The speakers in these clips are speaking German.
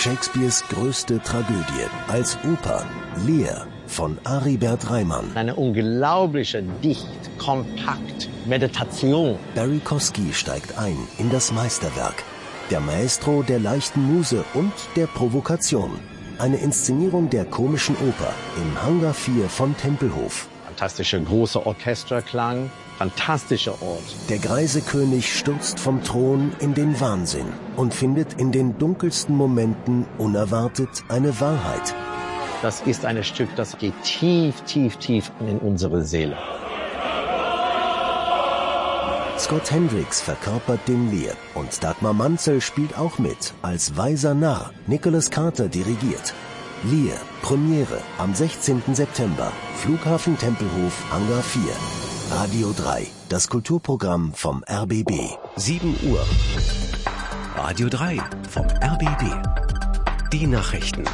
Shakespeares größte Tragödie als Oper Lear von Aribert Reimann. Eine unglaubliche, dicht, kompakt Meditation. Barry Kosky steigt ein in das Meisterwerk. Der Maestro der leichten Muse und der Provokation. Eine Inszenierung der komischen Oper im Hangar 4 von Tempelhof. Fantastischer großer Orchesterklang, fantastischer Ort. Der greise König stürzt vom Thron in den Wahnsinn und findet in den dunkelsten Momenten unerwartet eine Wahrheit. Das ist ein Stück, das geht tief, tief, tief in unsere Seele. Scott Hendricks verkörpert den Lear und Dagmar Manzel spielt auch mit als weiser Narr. Nicholas Carter dirigiert. Lear, Premiere am 16. September, Flughafen Tempelhof, Hangar 4. Radio 3, das Kulturprogramm vom RBB. 7 Uhr. Radio 3 vom RBB. Die Nachrichten.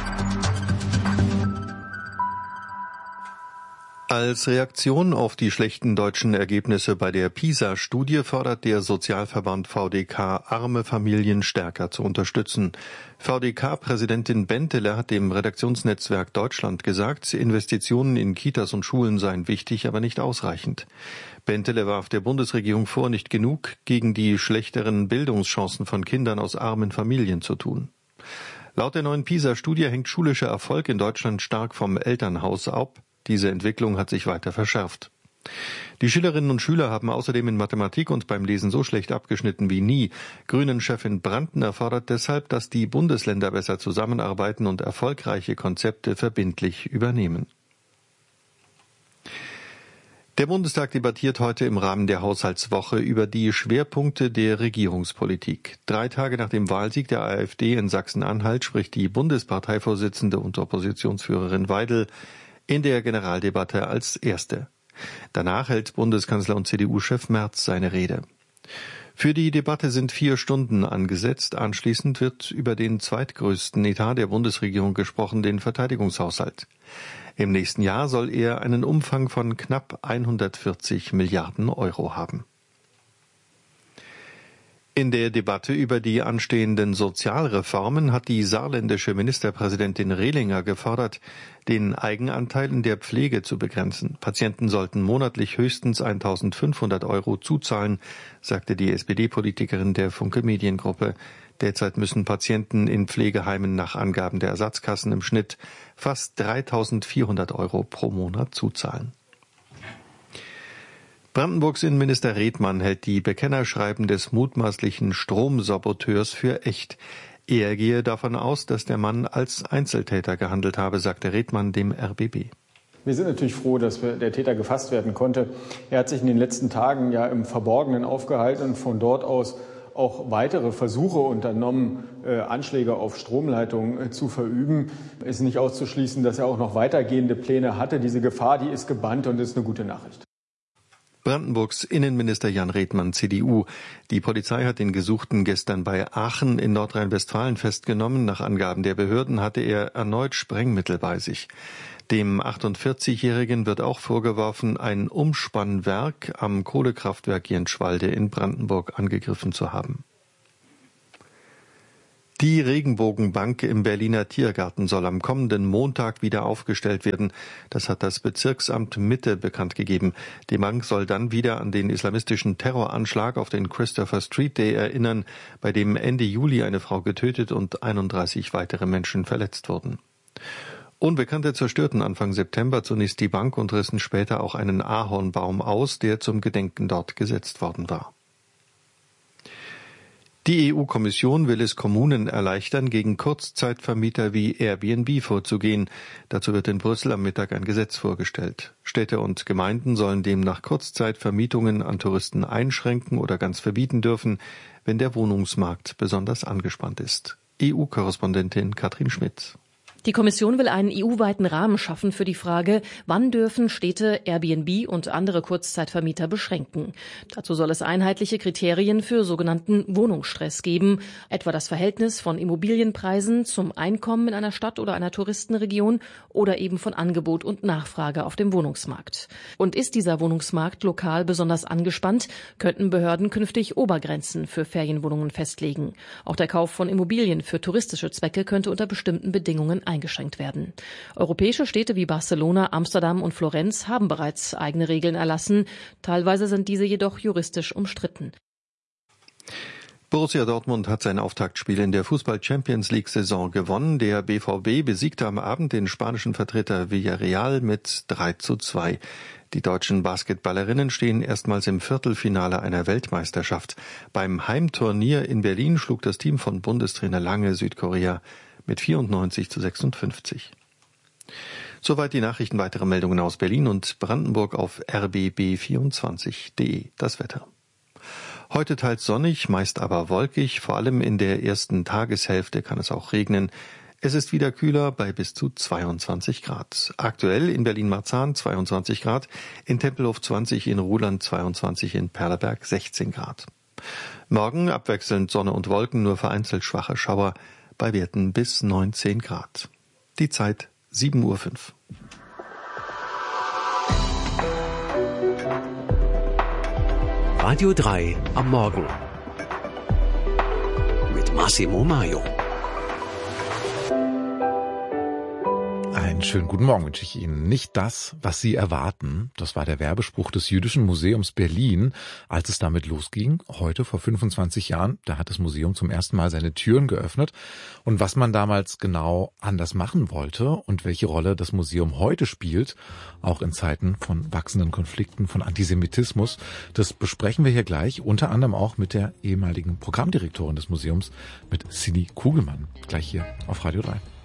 Als Reaktion auf die schlechten deutschen Ergebnisse bei der PISA-Studie fordert der Sozialverband VDK, arme Familien stärker zu unterstützen. VDK-Präsidentin Bentele hat dem Redaktionsnetzwerk Deutschland gesagt, Investitionen in Kitas und Schulen seien wichtig, aber nicht ausreichend. Bentele warf der Bundesregierung vor, nicht genug gegen die schlechteren Bildungschancen von Kindern aus armen Familien zu tun. Laut der neuen PISA-Studie hängt schulischer Erfolg in Deutschland stark vom Elternhaus ab. Diese Entwicklung hat sich weiter verschärft. Die Schülerinnen und Schüler haben außerdem in Mathematik und beim Lesen so schlecht abgeschnitten wie nie. Grünen-Chefin Brandner fordert deshalb, dass die Bundesländer besser zusammenarbeiten und erfolgreiche Konzepte verbindlich übernehmen. Der Bundestag debattiert heute im Rahmen der Haushaltswoche über die Schwerpunkte der Regierungspolitik. 3 Tage nach dem Wahlsieg der AfD in Sachsen-Anhalt spricht die Bundesparteivorsitzende und Oppositionsführerin Weidel in der Generaldebatte als Erste. Danach hält Bundeskanzler und CDU-Chef Merz seine Rede. Für die Debatte sind 4 Stunden angesetzt. Anschließend wird über den zweitgrößten Etat der Bundesregierung gesprochen, den Verteidigungshaushalt. Im nächsten Jahr soll er einen Umfang von knapp 140 Milliarden Euro haben. In der Debatte über die anstehenden Sozialreformen hat die saarländische Ministerpräsidentin Rehlinger gefordert, den Eigenanteil in der Pflege zu begrenzen. Patienten sollten monatlich höchstens 1.500 Euro zuzahlen, sagte die SPD-Politikerin der Funke Mediengruppe. Derzeit müssen Patienten in Pflegeheimen nach Angaben der Ersatzkassen im Schnitt fast 3.400 Euro pro Monat zuzahlen. Brandenburgs Innenminister Redmann hält die Bekennerschreiben des mutmaßlichen Stromsaboteurs für echt. Er gehe davon aus, dass der Mann als Einzeltäter gehandelt habe, sagte Redmann dem RBB. Wir sind natürlich froh, dass der Täter gefasst werden konnte. Er hat sich in den letzten Tagen ja im Verborgenen aufgehalten und von dort aus auch weitere Versuche unternommen, Anschläge auf Stromleitungen zu verüben. Es ist nicht auszuschließen, dass er auch noch weitergehende Pläne hatte. Diese Gefahr, die ist gebannt und ist eine gute Nachricht. Brandenburgs Innenminister Jan Redmann, CDU. Die Polizei hat den Gesuchten gestern bei Aachen in Nordrhein-Westfalen festgenommen. Nach Angaben der Behörden hatte er erneut Sprengmittel bei sich. Dem 48-Jährigen wird auch vorgeworfen, ein Umspannwerk am Kohlekraftwerk Jentschwalde in Brandenburg angegriffen zu haben. Die Regenbogenbank im Berliner Tiergarten soll am kommenden Montag wieder aufgestellt werden. Das hat das Bezirksamt Mitte bekannt gegeben. Die Bank soll dann wieder an den islamistischen Terroranschlag auf den Christopher Street Day erinnern, bei dem Ende Juli eine Frau getötet und 31 weitere Menschen verletzt wurden. Unbekannte zerstörten Anfang September zunächst die Bank und rissen später auch einen Ahornbaum aus, der zum Gedenken dort gesetzt worden war. Die EU-Kommission will es Kommunen erleichtern, gegen Kurzzeitvermieter wie Airbnb vorzugehen. Dazu wird in Brüssel am Mittag ein Gesetz vorgestellt. Städte und Gemeinden sollen demnach Kurzzeitvermietungen an Touristen einschränken oder ganz verbieten dürfen, wenn der Wohnungsmarkt besonders angespannt ist. EU-Korrespondentin Katrin Schmidt. Die Kommission will einen EU-weiten Rahmen schaffen für die Frage, wann dürfen Städte Airbnb und andere Kurzzeitvermieter beschränken. Dazu soll es einheitliche Kriterien für sogenannten Wohnungsstress geben, etwa das Verhältnis von Immobilienpreisen zum Einkommen in einer Stadt oder einer Touristenregion oder eben von Angebot und Nachfrage auf dem Wohnungsmarkt. Und ist dieser Wohnungsmarkt lokal besonders angespannt, könnten Behörden künftig Obergrenzen für Ferienwohnungen festlegen. Auch der Kauf von Immobilien für touristische Zwecke könnte unter bestimmten Bedingungen eingeschränkt werden. Europäische Städte wie Barcelona, Amsterdam und Florenz haben bereits eigene Regeln erlassen. Teilweise sind diese jedoch juristisch umstritten. Borussia Dortmund hat sein Auftaktspiel in der Fußball-Champions-League-Saison gewonnen. Der BVB besiegte am Abend den spanischen Vertreter Villarreal mit 3:2. Die deutschen Basketballerinnen stehen erstmals im Viertelfinale einer Weltmeisterschaft. Beim Heimturnier in Berlin schlug das Team von Bundestrainer Lange Südkorea mit 94:56. Soweit die Nachrichten. Weitere Meldungen aus Berlin und Brandenburg auf rbb24.de. Das Wetter. Heute teils sonnig, meist aber wolkig. Vor allem in der ersten Tageshälfte kann es auch regnen. Es ist wieder kühler bei bis zu 22 Grad. Aktuell in Berlin-Marzahn 22 Grad, in Tempelhof 20, in Ruhland 22, in Perleberg 16 Grad. Morgen abwechselnd Sonne und Wolken, nur vereinzelt schwache Schauer bei Werten bis 19 Grad. Die Zeit 7:05 Uhr. Radio 3 am Morgen mit Massimo Maio. Einen schönen guten Morgen wünsche ich Ihnen. Nicht das, was Sie erwarten. Das war der Werbespruch des Jüdischen Museums Berlin, als es damit losging. Heute, vor 25 Jahren, da hat das Museum zum ersten Mal seine Türen geöffnet. Und was man damals genau anders machen wollte und welche Rolle das Museum heute spielt, auch in Zeiten von wachsenden Konflikten, von Antisemitismus, das besprechen wir hier gleich, unter anderem auch mit der ehemaligen Programmdirektorin des Museums, mit Cindy Kugelmann. Gleich hier auf Radio 3.